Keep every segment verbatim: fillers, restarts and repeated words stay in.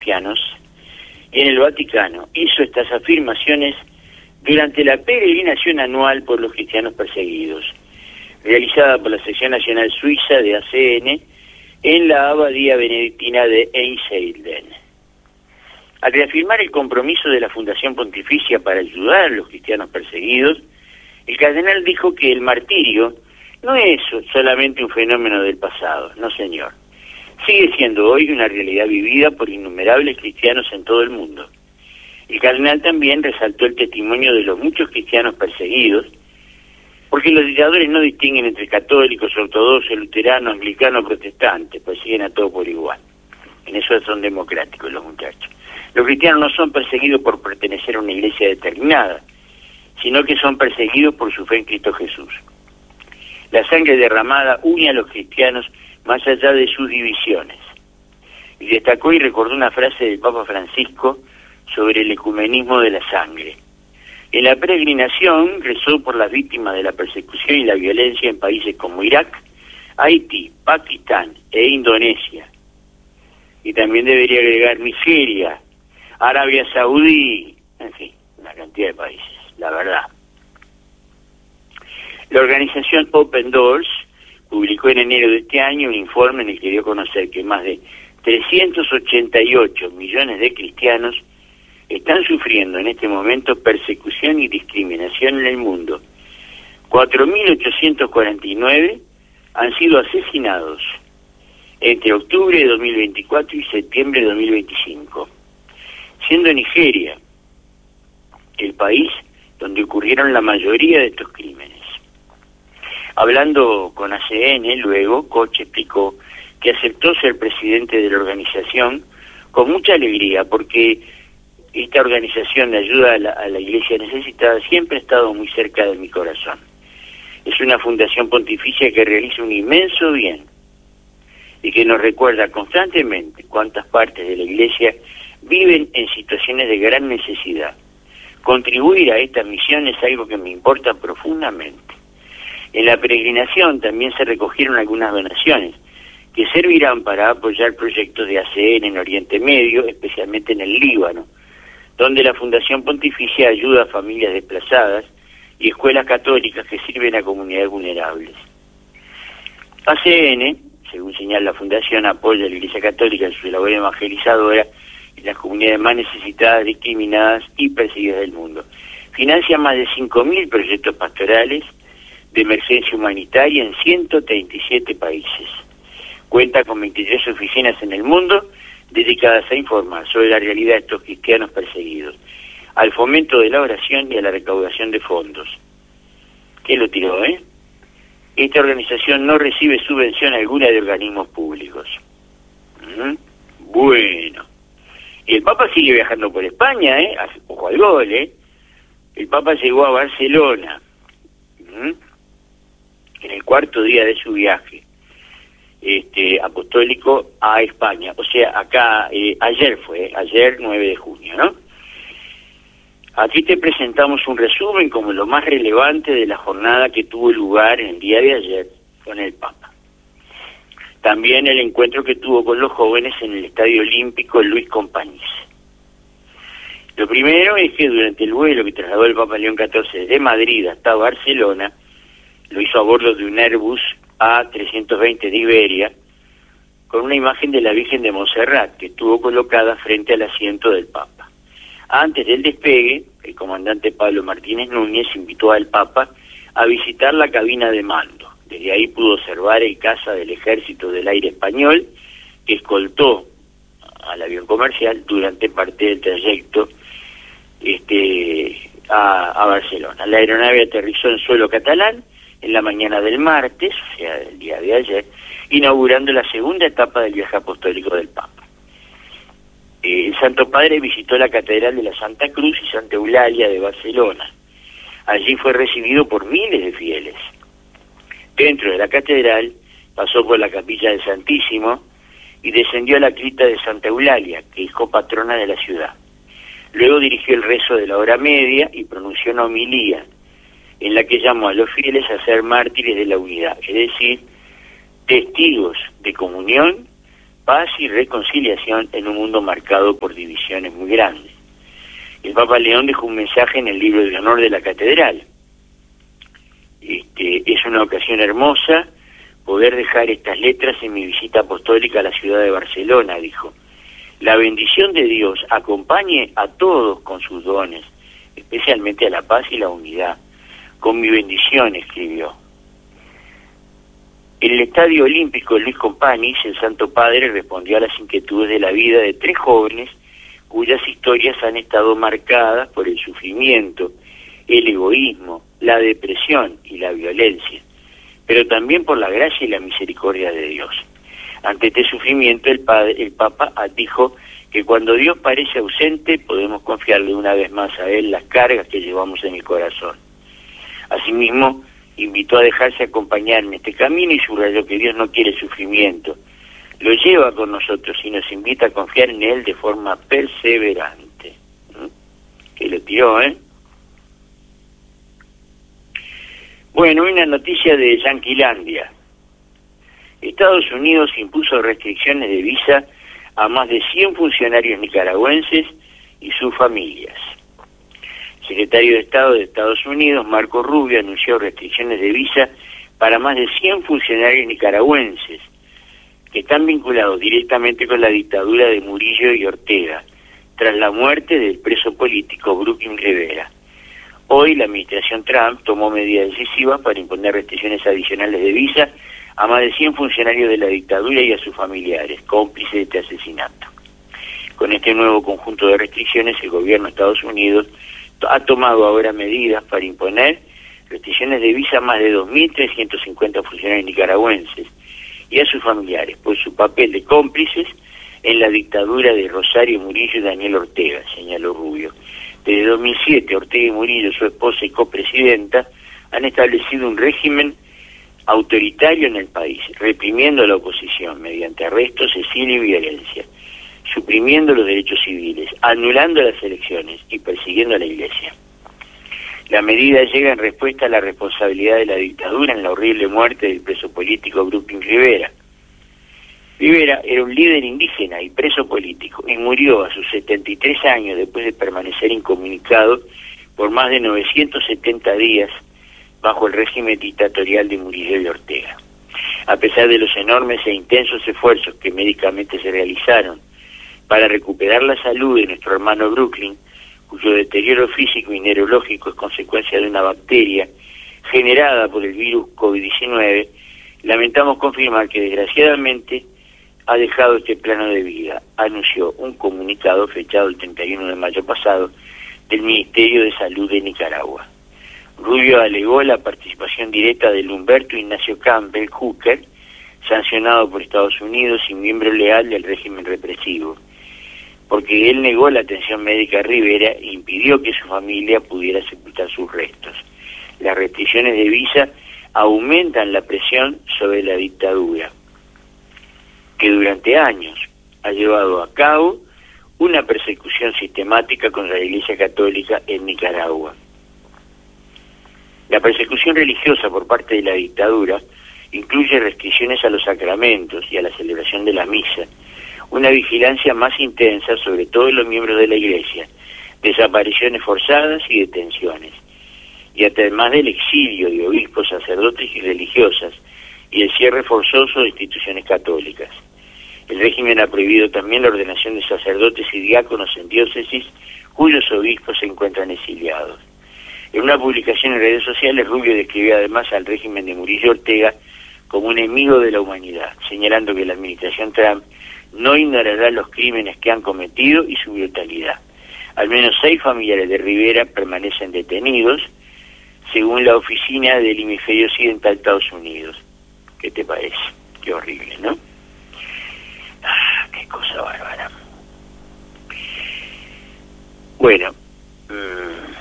cristianos en el Vaticano hizo estas afirmaciones durante la peregrinación anual por los cristianos perseguidos, realizada por la Sección Nacional Suiza de A C N en la Abadía Benedictina de Einsiedeln. Al reafirmar el compromiso de la Fundación Pontificia para ayudar a los cristianos perseguidos, el cardenal dijo que el martirio no es solamente un fenómeno del pasado, no señor. Sigue siendo hoy una realidad vivida por innumerables cristianos en todo el mundo. El cardenal también resaltó el testimonio de los muchos cristianos perseguidos, porque los dictadores no distinguen entre católicos, ortodoxos, luteranos, anglicanos, protestantes, pues siguen a todos por igual. En eso son democráticos los muchachos. Los cristianos no son perseguidos por pertenecer a una iglesia determinada, sino que son perseguidos por su fe en Cristo Jesús. La sangre derramada une a los cristianos más allá de sus divisiones. Y destacó y recordó una frase del Papa Francisco sobre el ecumenismo de la sangre. En la peregrinación rezó por las víctimas de la persecución y la violencia en países como Irak, Haití, Pakistán e Indonesia. Y también debería agregar Nigeria, Arabia Saudí, en fin, una cantidad de países, la verdad. La organización Open Doors publicó en enero de este año un informe en el que dio a conocer que más de trescientos ochenta y ocho millones de cristianos están sufriendo en este momento persecución y discriminación en el mundo. cuatro mil ochocientos cuarenta y nueve han sido asesinados entre octubre de dos mil veinticuatro y septiembre de dos mil veinticinco, siendo Nigeria el país donde ocurrieron la mayoría de estos crímenes. Hablando con A C N, luego, Koch explicó que aceptó ser presidente de la organización con mucha alegría, porque esta organización de ayuda a la, a la iglesia necesitada siempre ha estado muy cerca de mi corazón. Es una fundación pontificia que realiza un inmenso bien y que nos recuerda constantemente cuántas partes de la iglesia viven en situaciones de gran necesidad. Contribuir a esta misión es algo que me importa profundamente. En la peregrinación también se recogieron algunas donaciones que servirán para apoyar proyectos de A C N en Oriente Medio, especialmente en el Líbano, donde la Fundación Pontificia ayuda a familias desplazadas y escuelas católicas que sirven a comunidades vulnerables. A C N, según señala la Fundación, apoya a la Iglesia Católica en su labor evangelizadora en las comunidades más necesitadas, discriminadas y perseguidas del mundo. Financia más de cinco mil proyectos pastorales de emergencia humanitaria en ciento treinta y siete países. Cuenta con veintitrés oficinas en el mundo dedicadas a informar sobre la realidad de estos cristianos perseguidos, al fomento de la oración y a la recaudación de fondos. ¿Qué lo tiró, eh? Esta organización no recibe subvención alguna de organismos públicos. ¿Mm? Bueno. Y el Papa sigue viajando por España, ¿eh? Ojo al gol, ¿eh? El Papa llegó a Barcelona, ¿Mm? en el cuarto día de su viaje este apostólico a España. O sea, acá, eh, ayer fue, ayer nueve de junio, ¿no? Aquí te presentamos un resumen como lo más relevante de la jornada que tuvo lugar en el día de ayer con el Papa. También el encuentro que tuvo con los jóvenes en el Estadio Olímpico Luis Companys. Lo primero es que durante el vuelo que trasladó el Papa León catorce de Madrid hasta Barcelona, lo hizo a bordo de un Airbus A trescientos veinte de Iberia, con una imagen de la Virgen de Montserrat, que estuvo colocada frente al asiento del Papa. Antes del despegue, el comandante Pablo Martínez Núñez invitó al Papa a visitar la cabina de mando. Desde ahí pudo observar el caza del Ejército del Aire Español, que escoltó al avión comercial durante parte del trayecto este, a, a Barcelona. La aeronave aterrizó en suelo catalán en la mañana del martes, o sea, el día de ayer, inaugurando la segunda etapa del viaje apostólico del Papa. El Santo Padre visitó la Catedral de la Santa Cruz y Santa Eulalia de Barcelona. Allí fue recibido por miles de fieles. Dentro de la catedral pasó por la Capilla del Santísimo y descendió a la cripta de Santa Eulalia, que es copatrona de la ciudad. Luego dirigió el rezo de la hora media y pronunció una homilía en la que llamó a los fieles a ser mártires de la unidad, es decir, testigos de comunión paz y reconciliación en un mundo marcado por divisiones muy grandes. El Papa León dejó un mensaje en el libro de honor de la catedral. Este, es una ocasión hermosa poder dejar estas letras en mi visita apostólica a la ciudad de Barcelona, dijo. La bendición de Dios acompañe a todos con sus dones, especialmente a la paz y la unidad. Con mi bendición, escribió. En el Estadio Olímpico Luis Companys, el Santo Padre respondió a las inquietudes de la vida de tres jóvenes cuyas historias han estado marcadas por el sufrimiento, el egoísmo, la depresión y la violencia, pero también por la gracia y la misericordia de Dios. Ante este sufrimiento, el, padre, el Papa dijo que cuando Dios parece ausente, podemos confiarle una vez más a Él las cargas que llevamos en el corazón. Asimismo, invitó a dejarse acompañar en este camino y subrayó que Dios no quiere sufrimiento, lo lleva con nosotros y nos invita a confiar en Él de forma perseverante. ¿Mm? Que lo tiró, ¿eh? Bueno, una noticia de Yanquilandia. Estados Unidos impuso restricciones de visa a más de cien funcionarios nicaragüenses y sus familias. El secretario de Estado de Estados Unidos, Marco Rubio, anunció restricciones de visa para más de cien funcionarios nicaragüenses que están vinculados directamente con la dictadura de Murillo y Ortega, tras la muerte del preso político Brooklyn Rivera. Hoy la administración Trump tomó medidas decisivas para imponer restricciones adicionales de visa a más de cien funcionarios de la dictadura y a sus familiares, cómplices de este asesinato. Con este nuevo conjunto de restricciones, el gobierno de Estados Unidos ha tomado ahora medidas para imponer restricciones de visa a más de dos mil trescientos cincuenta funcionarios nicaragüenses y a sus familiares, por su papel de cómplices en la dictadura de Rosario Murillo y Daniel Ortega, señaló Rubio. Desde dos mil siete, Ortega y Murillo, su esposa y copresidenta, han establecido un régimen autoritario en el país, reprimiendo a la oposición mediante arrestos, exilio y violencia, suprimiendo los derechos civiles, anulando las elecciones y persiguiendo a la Iglesia. La medida llega en respuesta a la responsabilidad de la dictadura en la horrible muerte del preso político Brooklyn Rivera. Rivera era un líder indígena y preso político y murió a sus setenta y tres años después de permanecer incomunicado por más de novecientos setenta días bajo el régimen dictatorial de Murillo y Ortega. A pesar de los enormes e intensos esfuerzos que médicamente se realizaron para recuperar la salud de nuestro hermano Brooklyn, cuyo deterioro físico y neurológico es consecuencia de una bacteria generada por el virus COVID diecinueve, lamentamos confirmar que desgraciadamente ha dejado este plano de vida, anunció un comunicado fechado el treinta y uno de mayo pasado del Ministerio de Salud de Nicaragua. Rubio alegó la participación directa del Humberto Ignacio Campbell Hooker, sancionado por Estados Unidos y miembro leal del régimen represivo, porque él negó la atención médica a Rivera e impidió que su familia pudiera sepultar sus restos. Las restricciones de visa aumentan la presión sobre la dictadura, que durante años ha llevado a cabo una persecución sistemática contra la Iglesia Católica en Nicaragua. La persecución religiosa por parte de la dictadura incluye restricciones a los sacramentos y a la celebración de la misa, una vigilancia más intensa sobre todos los miembros de la Iglesia, desapariciones forzadas y detenciones, y además del exilio de obispos, sacerdotes y religiosas, y el cierre forzoso de instituciones católicas. El régimen ha prohibido también la ordenación de sacerdotes y diáconos en diócesis cuyos obispos se encuentran exiliados. En una publicación en redes sociales, Rubio describió además al régimen de Murillo Ortega como un enemigo de la humanidad, señalando que la administración Trump no ignorará los crímenes que han cometido y su brutalidad. Al menos seis familiares de Rivera permanecen detenidos, según la oficina del hemisferio occidental de Estados Unidos. ¿Qué te parece? Qué horrible, ¿no? Ah, qué cosa bárbara. Bueno, mmm,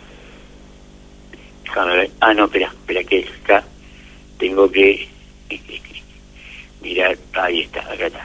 déjame ver. Ah, no, espera, espera que acá tengo que mirar. Ahí está, acá está.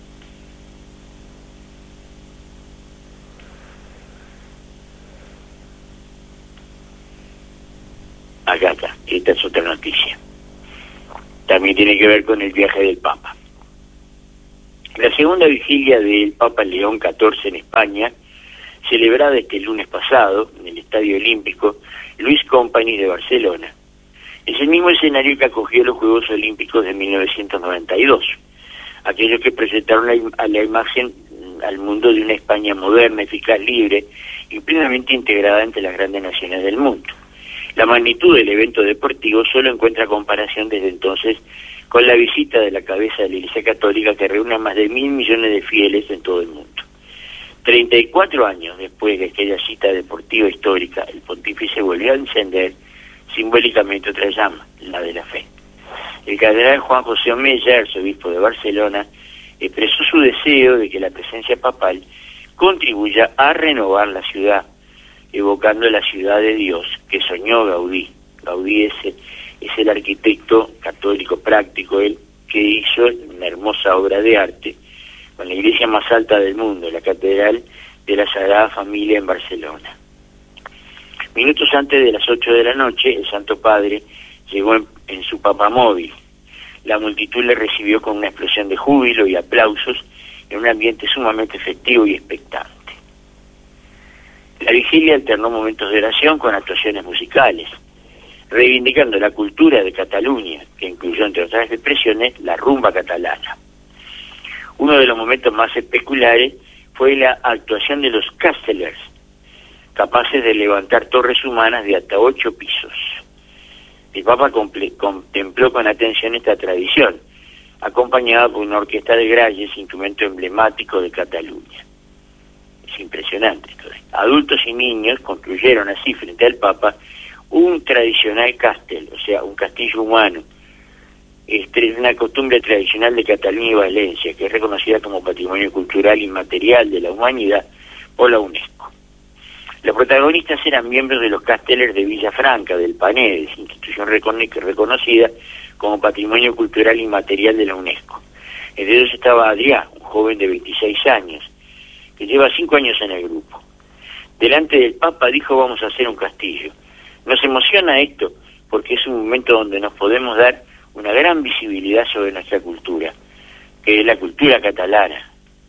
Acá está, esta es otra noticia. También tiene que ver con el viaje del Papa. La segunda vigilia del Papa León catorce en España, celebrada este lunes pasado en el Estadio Olímpico Luis Companys de Barcelona, es el mismo escenario que acogió los Juegos Olímpicos de mil novecientos noventa y dos, aquellos que presentaron la, a la imagen al mundo de una España moderna, eficaz, libre y plenamente integrada entre las grandes naciones del mundo. La magnitud del evento deportivo solo encuentra comparación desde entonces con la visita de la cabeza de la Iglesia Católica, que reúne a más de mil millones de fieles en todo el mundo. treinta y cuatro años después de aquella cita deportiva histórica, el pontífice volvió a encender simbólicamente otra llama, la de la fe. El cardenal Juan José Omeya, arzobispo de Barcelona, expresó su deseo de que la presencia papal contribuya a renovar la ciudad, evocando la ciudad de Dios que soñó Gaudí. Gaudí es, es el arquitecto católico práctico, él que hizo una hermosa obra de arte con la iglesia más alta del mundo, la Catedral de la Sagrada Familia en Barcelona. Minutos antes de las ocho de la noche, el Santo Padre llegó en, en su papamóvil. La multitud le recibió con una explosión de júbilo y aplausos en un ambiente sumamente festivo y expectante. La vigilia alternó momentos de oración con actuaciones musicales, reivindicando la cultura de Cataluña, que incluyó, entre otras expresiones, la rumba catalana. Uno de los momentos más espectaculares fue la actuación de los Castellers, capaces de levantar torres humanas de hasta ocho pisos. El Papa contempló con atención esta tradición, acompañada por una orquesta de gralles, instrumento emblemático de Cataluña. Es impresionante esto. Adultos y niños construyeron así frente al Papa un tradicional castel, o sea, un castillo humano. Es una costumbre tradicional de Cataluña y Valencia, que es reconocida como Patrimonio Cultural Inmaterial de la Humanidad por la UNESCO. Los protagonistas eran miembros de los Castellers de Villafranca, del Penedès, institución reconocida como Patrimonio Cultural Inmaterial de la UNESCO. Entre ellos estaba Adrià, un joven de veintiséis años, que lleva cinco años en el grupo. Delante del Papa dijo: vamos a hacer un castillo. Nos emociona esto porque es un momento donde nos podemos dar una gran visibilidad sobre nuestra cultura, que es la cultura catalana.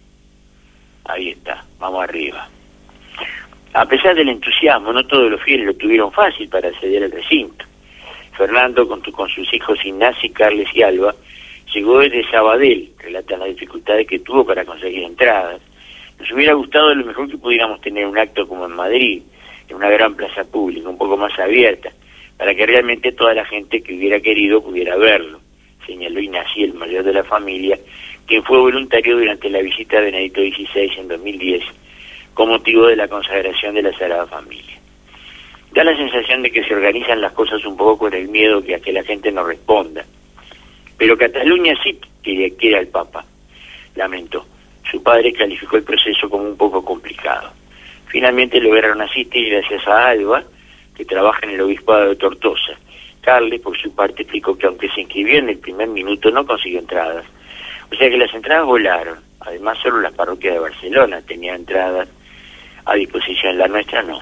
Ahí está, vamos arriba. A pesar del entusiasmo, no todos los fieles lo tuvieron fácil para acceder al recinto. Fernando, con, tu, con sus hijos Ignacio, Carles y Alba, llegó desde Sabadell, relatan las dificultades que tuvo para conseguir entradas. Nos hubiera gustado lo mejor que pudiéramos tener un acto como en Madrid, en una gran plaza pública, un poco más abierta, para que realmente toda la gente que hubiera querido pudiera verlo, señaló Ignacio, el mayor de la familia, quien fue voluntario durante la visita de Benedicto dieciséis en dos mil diez, con motivo de la consagración de la Sagrada Familia. Da la sensación de que se organizan las cosas un poco con el miedo que a que la gente no responda. Pero Cataluña sí quiere, quiere al Papa, lamentó. Su padre calificó el proceso como un poco complicado. Finalmente lograron asistir gracias a Alba, que trabaja en el Obispado de Tortosa. Carles, por su parte, explicó que aunque se inscribió en el primer minuto, no consiguió entradas. O sea que las entradas volaron. Además, solo las parroquias de Barcelona tenían entradas a disposición, la nuestra no.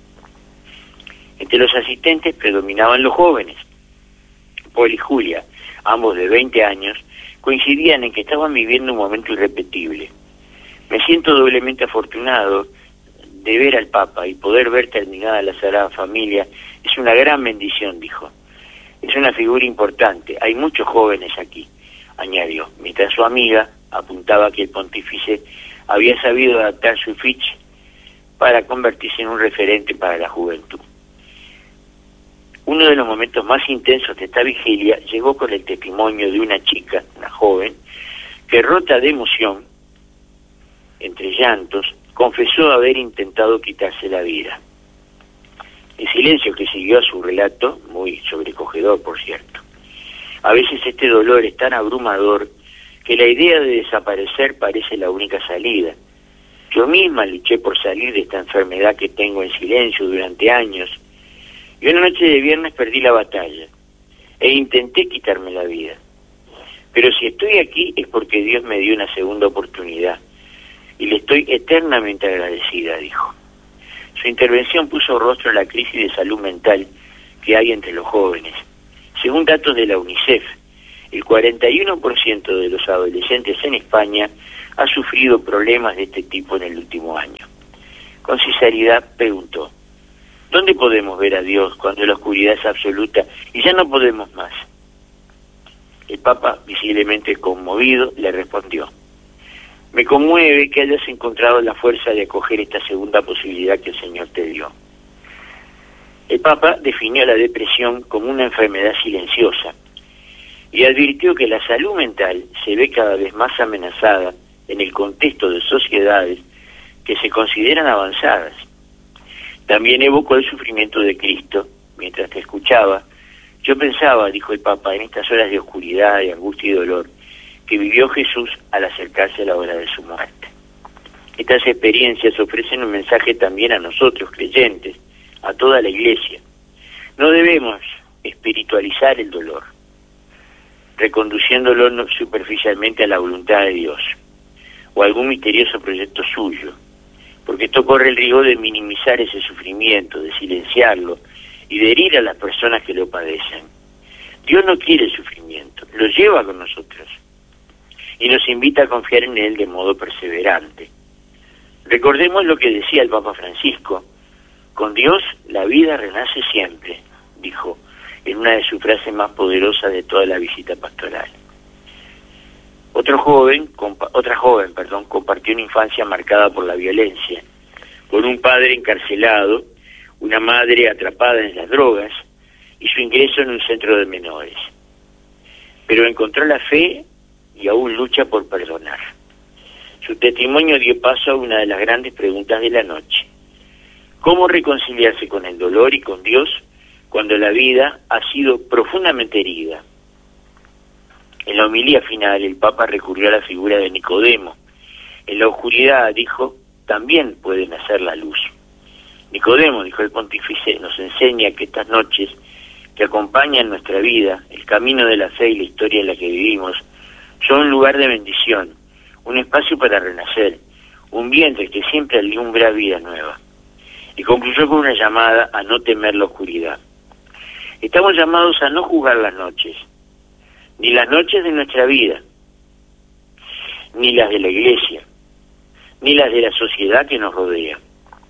Entre los asistentes predominaban los jóvenes. Paul y Julia, ambos de veinte años, coincidían en que estaban viviendo un momento irrepetible. Me siento doblemente afortunado de ver al Papa y poder ver terminada la Sagrada Familia. Es una gran bendición, dijo. Es una figura importante. Hay muchos jóvenes aquí, añadió, mientras su amiga apuntaba que el pontífice había sabido adaptar su ficha para convertirse en un referente para la juventud. Uno de los momentos más intensos de esta vigilia llegó con el testimonio de una chica, una joven, que rota de emoción, entre llantos, confesó haber intentado quitarse la vida. El silencio que siguió a su relato, muy sobrecogedor por cierto. A veces este dolor es tan abrumador que la idea de desaparecer parece la única salida. Yo misma luché por salir de esta enfermedad que tengo en silencio durante años, y una noche de viernes perdí la batalla, e intenté quitarme la vida. Pero si estoy aquí es porque Dios me dio una segunda oportunidad, y le estoy eternamente agradecida, dijo. Su intervención puso rostro a la crisis de salud mental que hay entre los jóvenes. Según datos de la UNICEF, el cuarenta y uno por ciento de los adolescentes en España ha sufrido problemas de este tipo en el último año. Con sinceridad preguntó, ¿dónde podemos ver a Dios cuando la oscuridad es absoluta y ya no podemos más? El Papa, visiblemente conmovido, le respondió, me conmueve que hayas encontrado la fuerza de acoger esta segunda posibilidad que el Señor te dio. El Papa definió la depresión como una enfermedad silenciosa y advirtió que la salud mental se ve cada vez más amenazada en el contexto de sociedades que se consideran avanzadas. También evocó el sufrimiento de Cristo. Mientras te escuchaba, yo pensaba, dijo el Papa, en estas horas de oscuridad, de angustia y dolor, que vivió Jesús al acercarse a la hora de su muerte. Estas experiencias ofrecen un mensaje también a nosotros, creyentes, a toda la Iglesia. No debemos espiritualizar el dolor, reconduciéndolo superficialmente a la voluntad de Dios o a algún misterioso proyecto suyo, porque esto corre el riesgo de minimizar ese sufrimiento, de silenciarlo y de herir a las personas que lo padecen. Dios no quiere el sufrimiento, lo lleva con nosotros y nos invita a confiar en Él de modo perseverante. Recordemos lo que decía el Papa Francisco, con Dios la vida renace siempre, dijo en una de sus frases más poderosas de toda la visita pastoral. Otro joven, otra joven, perdón, compartió una infancia marcada por la violencia, con un padre encarcelado, una madre atrapada en las drogas y su ingreso en un centro de menores. Pero encontró la fe y aún lucha por perdonar. Su testimonio dio paso a una de las grandes preguntas de la noche. ¿Cómo reconciliarse con el dolor y con Dios cuando la vida ha sido profundamente herida? En la homilía final, el Papa recurrió a la figura de Nicodemo. En la oscuridad, dijo, también puede nacer la luz. Nicodemo, dijo el pontífice, nos enseña que estas noches que acompañan nuestra vida, el camino de la fe y la historia en la que vivimos, son un lugar de bendición, un espacio para renacer, un vientre que siempre alumbra vida nueva. Y concluyó con una llamada a no temer la oscuridad. Estamos llamados a no juzgar las noches, ni las noches de nuestra vida, ni las de la Iglesia, ni las de la sociedad que nos rodea.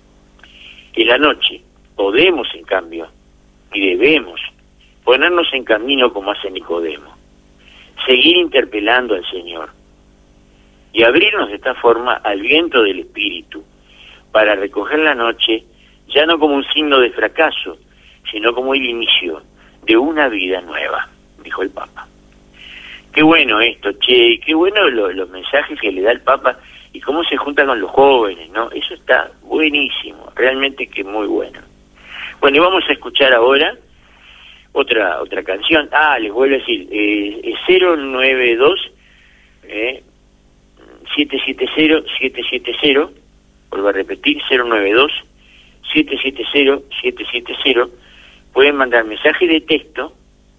En la noche podemos, en cambio, y debemos, ponernos en camino como hace Nicodemo, seguir interpelando al Señor y abrirnos de esta forma al viento del Espíritu para recoger la noche ya no como un signo de fracaso, sino como el inicio de una vida nueva, dijo el Papa. Qué bueno esto, che, qué bueno lo, los mensajes que le da el Papa y cómo se junta con los jóvenes, ¿no? Eso está buenísimo, realmente que muy bueno. Bueno, y vamos a escuchar ahora otra otra canción. Ah, les vuelvo a decir, eh, cero nueve dos eh, siete siete cero siete siete cero, vuelvo a repetir, cero nueve dos siete siete cero siete siete cero. Pueden mandar mensaje de texto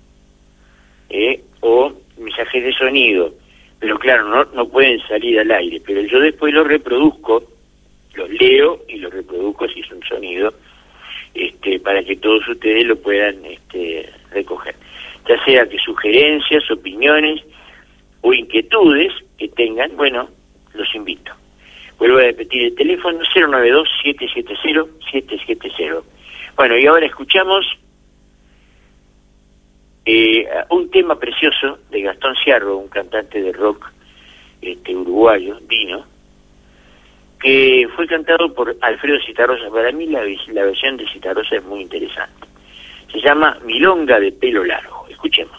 eh, o mensajes de sonido, pero claro, no, no pueden salir al aire, pero yo después los reproduzco, los leo y los reproduzco si es un sonido, este, para que todos ustedes lo puedan este, recoger. Ya sea que sugerencias, opiniones o inquietudes que tengan, bueno, los invito. Vuelvo a repetir el teléfono cero nueve dos siete siete cero siete siete cero. Bueno, y ahora escuchamos eh, un tema precioso de Gastón Ciarro, un cantante de rock este, uruguayo, Dino, que fue cantado por Alfredo Citarrosa. Para mí la, la versión de Citarrosa es muy interesante. Se llama Milonga de pelo largo. Escuchemos.